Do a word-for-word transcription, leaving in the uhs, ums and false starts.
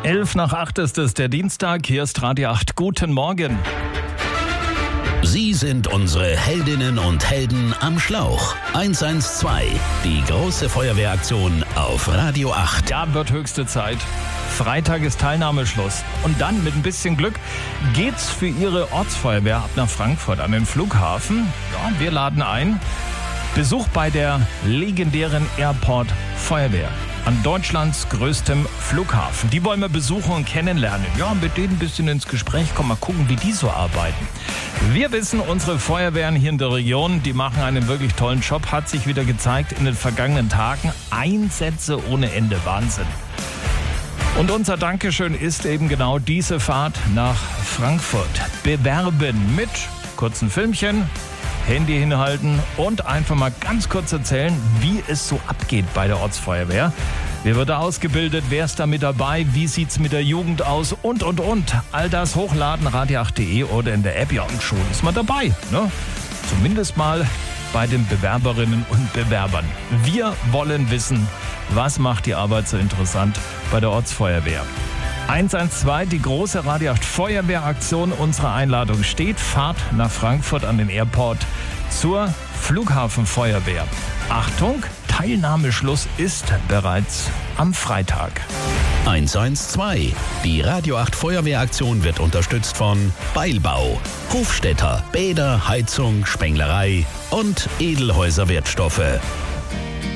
Elf nach acht ist es, der Dienstag. Hier ist Radio acht. Guten Morgen. Sie sind unsere Heldinnen und Helden am Schlauch. eins eins zwei, die große Feuerwehraktion auf Radio acht. Ja, wird höchste Zeit. Freitag ist Teilnahmeschluss. Und dann, mit ein bisschen Glück, geht's für Ihre Ortsfeuerwehr ab nach Frankfurt an den Flughafen. Ja, wir laden ein. Besuch bei der legendären Airport Feuerwehr an Deutschlands größtem Flughafen. Die wollen wir besuchen und kennenlernen. Ja, mit denen ein bisschen ins Gespräch kommen, mal gucken, wie die so arbeiten. Wir wissen, unsere Feuerwehren hier in der Region, die machen einen wirklich tollen Job. Hat sich wieder gezeigt in den vergangenen Tagen. Einsätze ohne Ende. Wahnsinn. Und unser Dankeschön ist eben genau diese Fahrt nach Frankfurt. Bewerben mit kurzen Filmchen, Handy hinhalten und einfach mal ganz kurz erzählen, wie es so abgeht bei der Ortsfeuerwehr. Wie wird er ausgebildet? Wer ist da mit dabei? Wie sieht's mit der Jugend aus? Und, und, und. All das hochladen, radio acht punkt de oder in der App. Ja, und schon ist man dabei. Ne? Zumindest mal bei den Bewerberinnen und Bewerbern. Wir wollen wissen, was macht die Arbeit so interessant bei der Ortsfeuerwehr. eins eins zwei, die große Radio acht Feuerwehraktion. Unsere Einladung steht. Fahrt nach Frankfurt an den Airport zur Flughafenfeuerwehr. Achtung, Teilnahmeschluss ist bereits am Freitag. eins eins zwei, die Radio acht Feuerwehraktion wird unterstützt von Beilbau, Hofstädter, Bäder, Heizung, Spenglerei und Edelhäuser Wertstoffe.